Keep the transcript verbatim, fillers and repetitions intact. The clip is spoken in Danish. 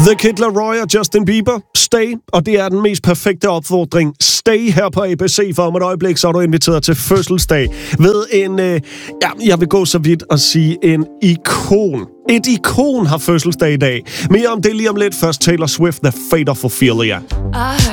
The Kid Laroi og Justin Bieber, Stay, og det er den mest perfekte opfordring. Stay her på A B C, for om et øjeblik, så er du inviteret til fødselsdag ved en, øh, ja, jeg vil gå så vidt at sige en ikon. Et ikon har fødselsdag i dag. Mere om det lige om lidt. Først Taylor Swift, The Fate of Ophelia. I